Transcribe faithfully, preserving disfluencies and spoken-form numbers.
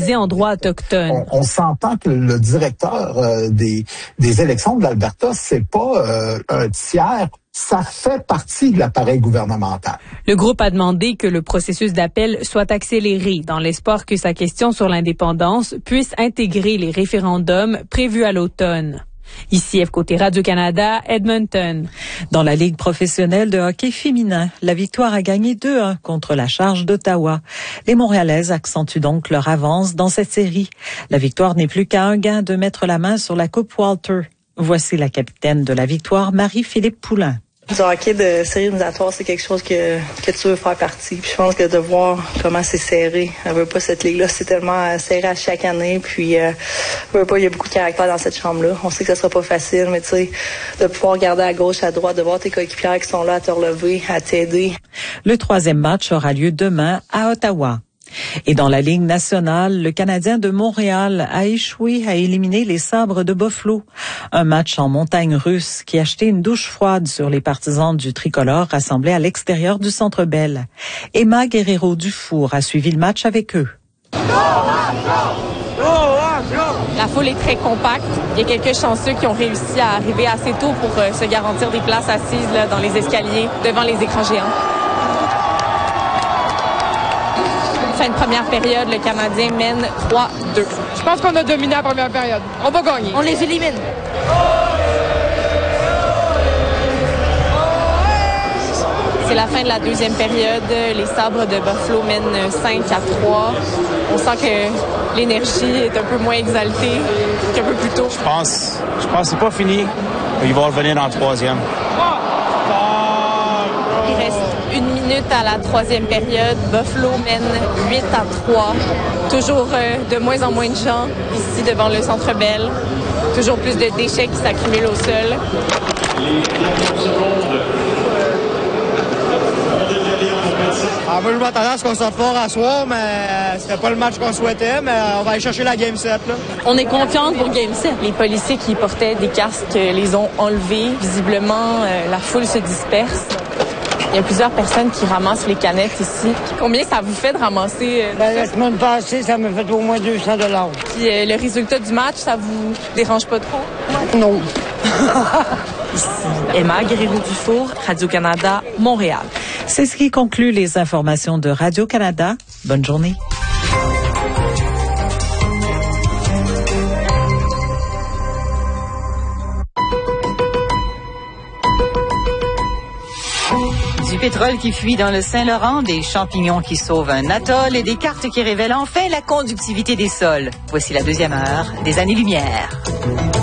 spécialisé en droit autochtone. On, on s'entend que le directeur euh, des, des élections de l'Alberta, c'est pas euh, un tiers. Ça fait partie de l'appareil gouvernemental. Le groupe a demandé que le processus d'appel soit accéléré dans l'espoir que sa question sur l'indépendance puisse intégrer les référendums prévus à l'automne. Ici F Côté Radio-Canada, Edmonton. Dans la Ligue professionnelle de hockey féminin, la Victoire a gagné deux à un contre la Charge d'Ottawa. Les Montréalaises accentuent donc leur avance dans cette série. La Victoire n'est plus qu'à un gain de mettre la main sur la Coupe Walter. Voici la capitaine de la Victoire, Marie-Philippe Poulin. Du hockey de série éliminatoire, c'est quelque chose que, que tu veux faire partie. Puis je pense que de voir comment c'est serré, on veut pas cette ligue-là, c'est tellement serré à chaque année. Puis euh, on veut pas, il y a beaucoup de caractère dans cette chambre-là. On sait que ça sera pas facile, mais tu sais, de pouvoir regarder à gauche, à droite, de voir tes coéquipières qui sont là à te relever, à t'aider. Le troisième match aura lieu demain à Ottawa. Et dans la Ligue nationale, le Canadien de Montréal a échoué à éliminer les Sabres de Buffalo. Un match en montagne russe qui a jeté une douche froide sur les partisans du tricolore rassemblés à l'extérieur du Centre Bell. Emma Guerrero-Dufour a suivi le match avec eux. La foule est très compacte. Il y a quelques chanceux qui ont réussi à arriver assez tôt pour euh, se garantir des places assises là, dans les escaliers devant les écrans géants. Fin de première période, le Canadien mène trois deux. Je pense qu'on a dominé la première période. On va gagner. On les élimine. C'est la fin de la deuxième période. Les Sabres de Buffalo mènent cinq à trois. On sent que l'énergie est un peu moins exaltée qu'un peu plus tôt. Je pense, je pense que c'est pas fini. Ils vont revenir dans le troisième. Il reste une minute à la troisième période. Buffalo mène huit à trois. Toujours euh, de moins en moins de gens ici devant le Centre Bell. Toujours plus de déchets qui s'accumulent au sol. Ah, moi, je m'attendais à ce qu'on sorte fort à soir, mais c'était pas le match qu'on souhaitait, mais on va aller chercher la Game sept. Là. On est confiante pour Game sept. Les policiers qui portaient des casques les ont enlevés. Visiblement, euh, la foule se disperse. Il y a plusieurs personnes qui ramassent les canettes ici. Combien ça vous fait de ramasser? Euh, ben, la semaine passée, ça me fait au moins deux cents dollars. Puis euh, le résultat du match, ça vous dérange pas trop? Non. Ici Emma Guerrero-Dufour, Radio-Canada, Montréal. C'est ce qui conclut les informations de Radio-Canada. Bonne journée. Du pétrole qui fuit dans le Saint-Laurent, des champignons qui sauvent un atoll et des cartes qui révèlent enfin la conductivité des sols. Voici la deuxième heure des années-lumière.